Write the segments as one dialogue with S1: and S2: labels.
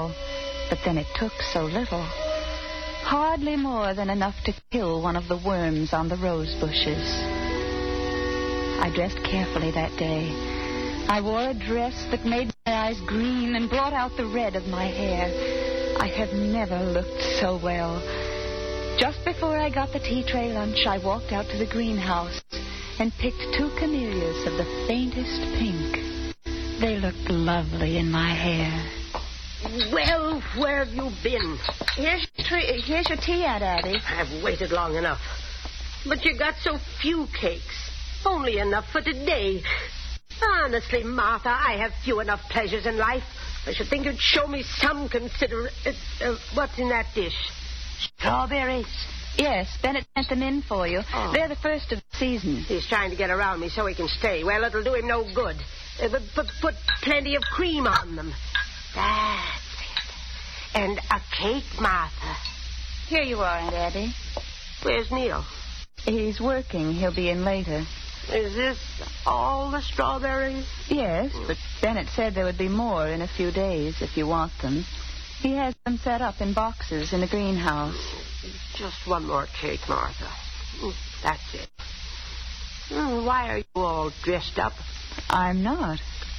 S1: small, but then it took so little. Hardly more than enough to kill one of the worms on the rose bushes. I dressed carefully that day. I wore a dress that made my eyes green and brought out the red of my hair. I have never looked so well. Just before I got the tea tray lunch, I walked out to the greenhouse and picked 2 camellias of the faintest pink. They looked lovely in my hair.
S2: Well, where have you been?
S1: Here's your tea, Aunt Abby.
S2: I've waited long enough. But you got so few cakes. Only enough for today. Honestly, Martha, I have few enough pleasures in life. I should think you'd show me some what's in that dish? Strawberries?
S1: Yes, Bennett sent them in for you.
S2: Oh.
S1: They're the first of the season.
S2: He's trying to get around me so he can stay. Well, it'll do him no good. Put plenty of cream on them. That's it. And a cake, Martha.
S1: Here you are, Aunt Abby.
S2: Where's Neil?
S1: He's working. He'll be in later.
S2: Is this all the strawberries?
S1: Yes, but Bennett said there would be more in a few days if you want them. He has them set up in boxes in the greenhouse.
S2: Just one more cake, Martha. That's it. Why are you all dressed up?
S1: I'm not.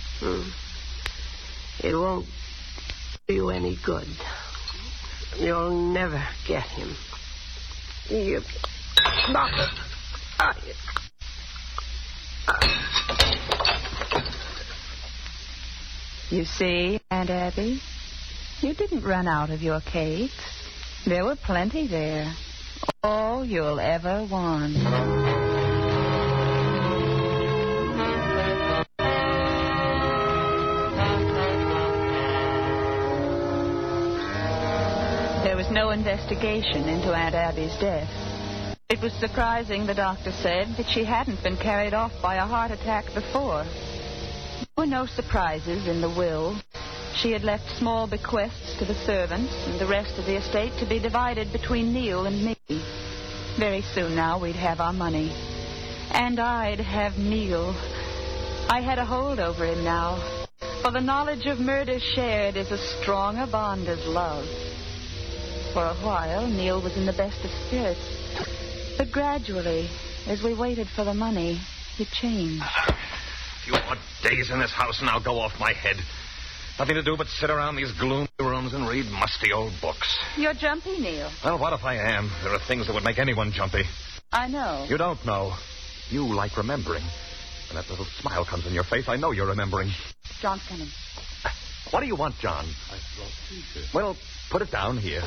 S2: It won't do you any good. You'll never get him. Martha.
S1: You see, Aunt Abby, you didn't run out of your cakes. There were plenty there. All you'll ever want. There was no investigation into Aunt Abby's death. It was surprising, the doctor said, that she hadn't been carried off by a heart attack before. There were no surprises in the will. She had left small bequests to the servants and the rest of the estate to be divided between Neil and me. Very soon now we'd have our money. And I'd have Neil. I had a hold over him now. For the knowledge of murder shared is as strong a bond as love. For a while, Neil was in the best of spirits. But gradually, as we waited for the money, it changed.
S3: A few more days in this house and I'll go off my head. Nothing to do but sit around these gloomy rooms and read musty old books.
S1: You're jumpy, Neil.
S3: Well, what if I am? There are things that would make anyone jumpy.
S1: I know.
S3: You don't know. You like remembering. When that little smile comes in your face, I know you're remembering.
S1: John's coming.
S3: What do you want, John?
S4: I brought tea, sir.
S3: Well, put it down here.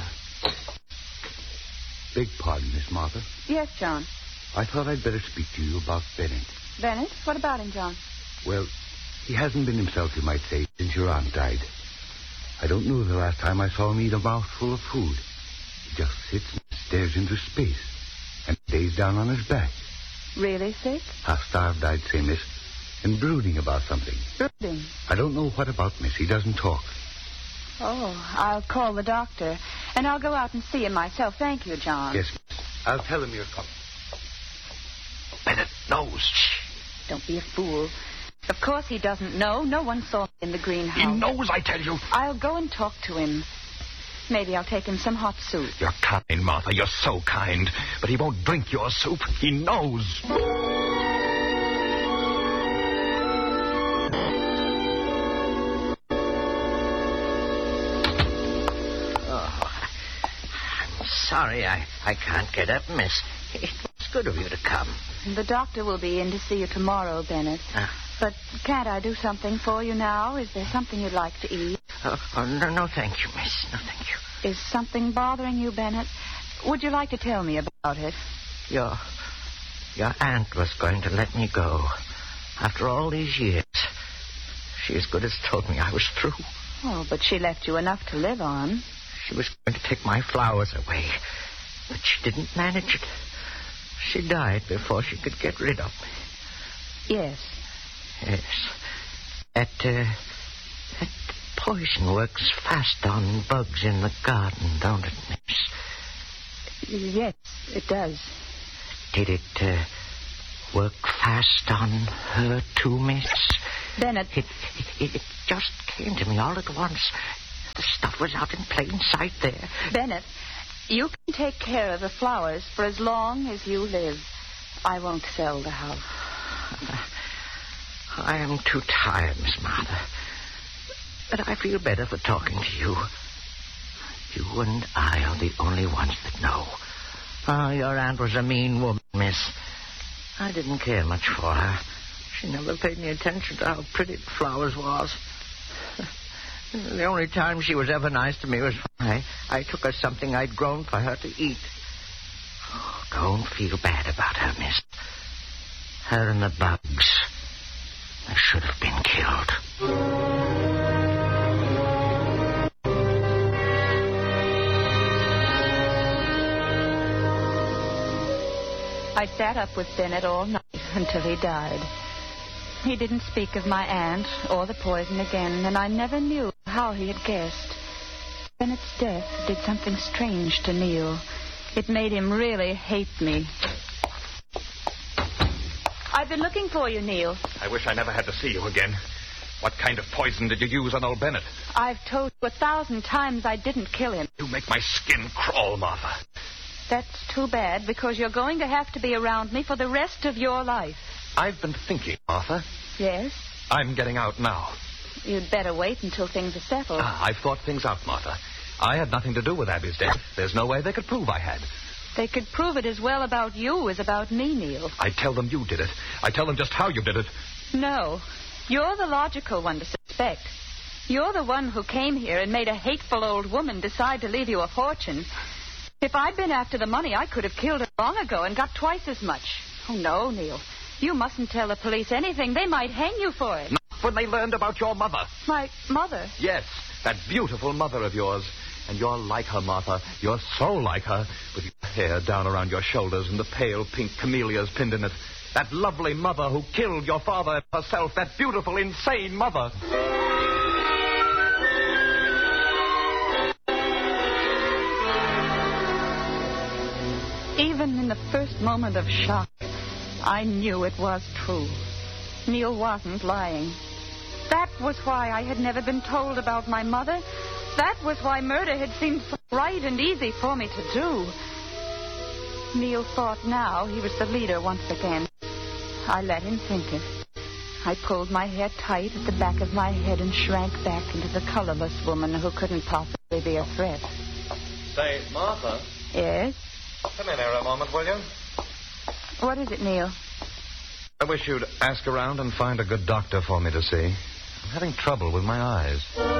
S4: Beg pardon, Miss Martha.
S1: Yes, John.
S4: I thought I'd better speak to you about Bennett.
S1: Bennett? What about him, John?
S4: Well, he hasn't been himself, you might say, since your aunt died. I don't know the last time I saw him eat a mouthful of food. He just sits and stares into space and stays down on his back.
S1: Really sick?
S4: Half-starved, I'd say, miss, and brooding about something.
S1: Brooding?
S4: I don't know what about, miss. He doesn't talk.
S1: Oh, I'll call the doctor, and I'll go out and see him myself. Thank you, John.
S4: Yes, miss. I'll tell him you're coming.
S3: Bennett knows.
S1: Shh. Don't be a fool. Of course he doesn't know. No one saw him in the greenhouse.
S3: He knows, I tell you.
S1: I'll go and talk to him. Maybe I'll take him some hot soup.
S3: You're kind, Martha. You're so kind. But he won't drink your soup. He knows.
S2: Sorry, I can't get up, miss. It was good of you to come.
S1: The doctor will be in to see you tomorrow, Bennett. But can't I do something for you now? Is there something you'd like to eat?
S2: No, thank you, miss. No, thank you.
S1: Is something bothering you, Bennett? Would you like to tell me about it?
S2: Your aunt was going to let me go. After all these years. She as good as told me I was through.
S1: Oh, but she left you enough to live on.
S2: She was going to take my flowers away. But she didn't manage it. She died before she could get rid of me.
S1: Yes.
S2: Yes. That poison works fast on bugs in the garden, don't it, miss?
S1: Yes, it does.
S2: Did it work fast on her, too, miss?
S1: Bennett.
S2: It just came to me all at once.
S5: The stuff was out in plain sight there.
S1: Bennett, you can take care of the flowers for as long as you live. I won't sell the house.
S5: I am too tired, Miss Martha. But I feel better for talking to you. You and I are the only ones that know. Oh, your aunt was a mean woman, miss. I didn't care much for her. She never paid any attention to how pretty the flowers was. The only time she was ever nice to me was when I took her something I'd grown for her to eat. Oh, don't feel bad about her, miss. Her and the bugs. They should have been killed.
S1: I sat up with Bennett all night until he died. He didn't speak of my aunt or the poison again, and I never knew how he had guessed. Bennett's death did something strange to Neil. It made him really hate me. I've been looking for you, Neil.
S3: I wish I never had to see you again. What kind of poison did you use on old Bennett?
S1: I've told you 1,000 times I didn't kill him.
S3: You make my skin crawl, Martha.
S1: That's too bad, because you're going to have to be around me for the rest of your life.
S3: I've been thinking, Martha.
S1: Yes?
S3: I'm getting out now.
S1: You'd better wait until things are settled.
S3: I've thought things out, Martha. I had nothing to do with Abby's death. There's no way they could prove I had.
S1: They could prove it as well about you as about me, Neil.
S3: I tell them you did it. I tell them just how you did it.
S1: No. You're the logical one to suspect. You're the one who came here and made a hateful old woman decide to leave you a fortune. If I'd been after the money, I could have killed her long ago and got twice as much. Oh, no, Neil. You mustn't tell the police anything. They might hang you for it.
S3: Not when they learned about your mother.
S1: My mother?
S3: Yes, that beautiful mother of yours. And you're like her, Martha. You're so like her, with your hair down around your shoulders and the pale pink camellias pinned in it. That lovely mother who killed your father herself. That beautiful, insane mother.
S1: Even in the first moment of shock, I knew it was true. Neil wasn't lying. That was why I had never been told about my mother. That was why murder had seemed so right and easy for me to do. Neil thought now he was the leader once again. I let him think it. I pulled my hair tight at the back of my head and shrank back into the colorless woman who couldn't possibly be a threat.
S3: Say, Martha.
S1: Yes?
S3: Come in here a moment, will you?
S1: What is it, Neil?
S3: I wish you'd ask around and find a good doctor for me to see. I'm having trouble with my eyes.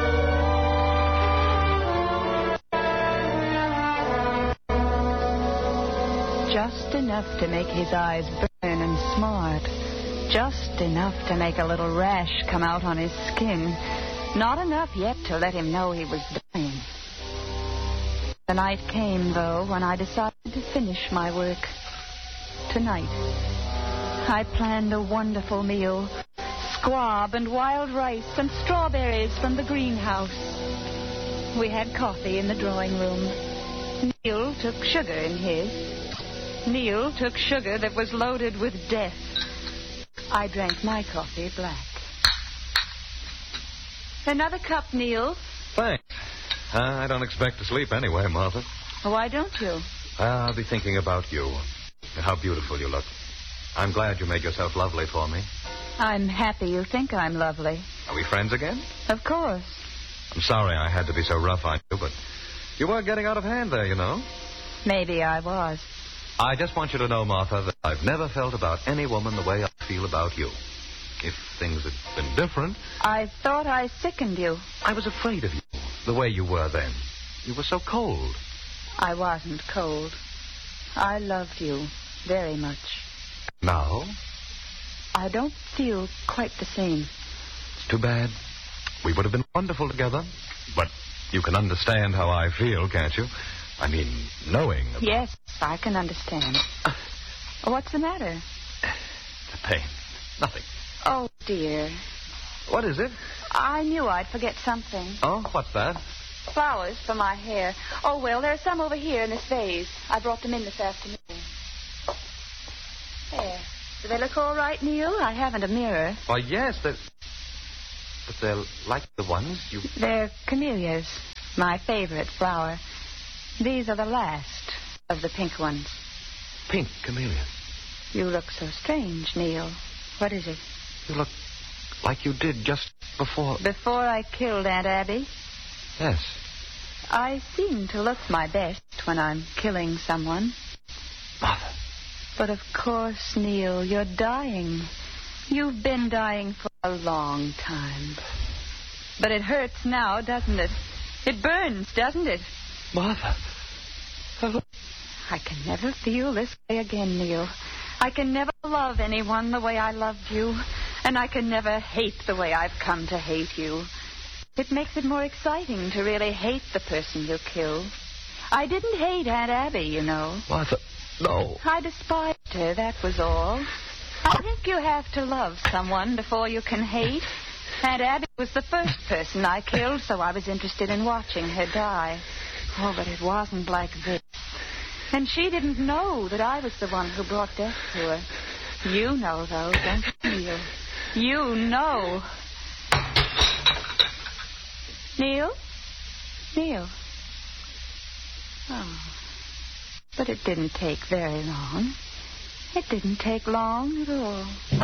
S1: Just enough to make his eyes burn and smart. Just enough to make a little rash come out on his skin. Not enough yet to let him know he was dying. The night came, though, when I decided to finish my work. Tonight. I planned a wonderful meal. Squab and wild rice and strawberries from the greenhouse. We had coffee in the drawing room. Neil took sugar in his. Neil took sugar that was loaded with death. I drank my coffee black. Another cup, Neil.
S3: Thanks. I don't expect to sleep anyway, Martha.
S1: Why don't you?
S3: I'll be thinking about you. How beautiful you look. I'm glad you made yourself lovely for me.
S1: I'm happy you think I'm lovely.
S3: Are we friends again?
S1: Of course.
S3: I'm sorry I had to be so rough on you, but you were getting out of hand there, you know.
S1: Maybe I was.
S3: I just want you to know, Martha, that I've never felt about any woman the way I feel about you. If things had been different...
S1: I thought I sickened you.
S3: I was afraid of you, the way you were then. You were so cold.
S1: I wasn't cold. I loved you very much.
S3: Now?
S1: I don't feel quite the same.
S3: It's too bad. We would have been wonderful together. But you can understand how I feel, can't you? I mean, knowing about...
S1: Yes, I can understand. What's the matter?
S3: The pain. Nothing.
S1: Oh, dear.
S3: What is it?
S1: I knew I'd forget something.
S3: Oh, what's that?
S1: Flowers for my hair. Oh, well, there are some over here in this vase. I brought them in this afternoon. There. Do they look all right, Neil? I haven't a mirror.
S3: Why, yes, But they're like the ones you...
S1: They're camellias, my favorite flower. These are the last of the pink ones.
S3: Pink camellias.
S1: You look so strange, Neil. What is it?
S3: You look like you did just before...
S1: Before I killed Aunt Abby?
S3: Yes.
S1: I seem to look my best when I'm killing someone.
S3: Martha.
S1: But of course, Neil, you're dying. You've been dying for a long time. But it hurts now, doesn't it? It burns, doesn't it?
S3: Martha.
S1: I can never feel this way again, Neil. I can never love anyone the way I loved you. And I can never hate the way I've come to hate you. It makes it more exciting to really hate the person you killed. I didn't hate Aunt Abby, you know.
S3: Martha, no.
S1: I despised her, that was all. I think you have to love someone before you can hate. Aunt Abby was the first person I killed, so I was interested in watching her die. Oh, but it wasn't like this. And she didn't know that I was the one who brought death to her. You know, though, don't you? You know. Neil? Neil? Oh. But it didn't take very long. It didn't take long at all.